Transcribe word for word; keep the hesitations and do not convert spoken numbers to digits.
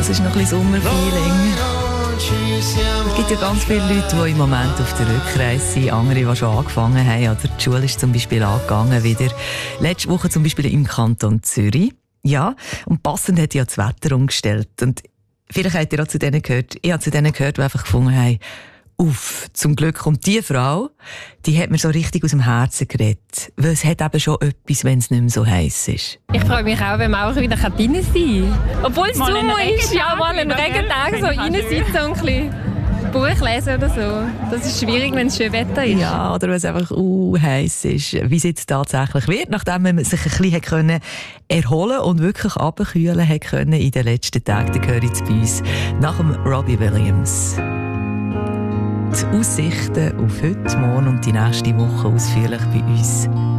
das ist noch ein bisschen Sommerfeeling. Es gibt ja ganz viele Leute, die im Moment auf der Rückreise sind, andere, die schon angefangen haben. Oder die Schule ist zum Beispiel angegangen wieder. Letzte Woche zum Beispiel im Kanton Zürich. Ja, und passend hat ja das Wetter umgestellt. Und vielleicht habt ihr auch zu denen gehört, ich habe zu denen gehört, die einfach gefunden haben, uff, zum Glück kommt die Frau, die hat mir so richtig aus dem Herzen geredet. Weil es hat eben schon etwas, wenn es nicht mehr so heiß ist. Ich freue mich auch, wenn man auch wieder drin sein kann. Obwohl es Sommer ist, ja, mal einen Regentag so reinsitzen und ein bisschen Buch lesen oder so. Das ist schwierig, wenn es schön Wetter ist. Ja, oder wenn es einfach uh, heiß ist. Wie es jetzt tatsächlich wird, nachdem man sich ein bisschen können erholen und wirklich abkühlen hat können in den letzten Tagen, dann gehört jetzt bei uns nach dem Robbie Williams. Die Aussichten auf heute, morgen und die nächste Woche ausführlich bei uns.